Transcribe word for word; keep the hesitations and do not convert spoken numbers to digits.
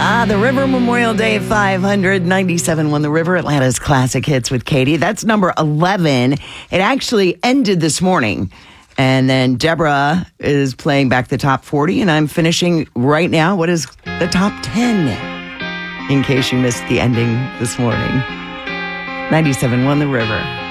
Ah, the River Memorial Day five ninety-seven won the River Atlanta's Classic Hits with Katie. That's number eleven. It actually ended this morning. And then Deborah is playing back the top forty, and I'm finishing right now what is the top ten, in case you missed the ending this morning. ninety-seven won the River.